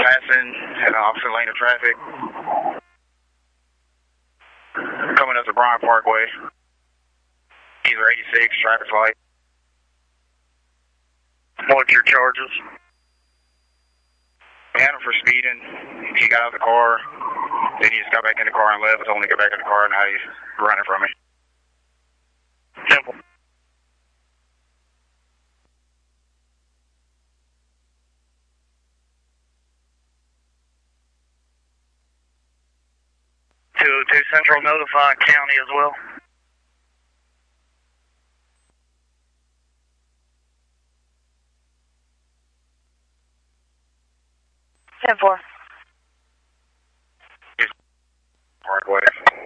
passing at the opposite lane of traffic. Coming up to Bryan Parkway. Either 86, traffic light. What's your charges? We had him for speeding. He got out of the car. Then he just got back in the car and left. I told him to get back in the car, and now he's running from me. Simple. Central notify county as well. 10-4. Parkway.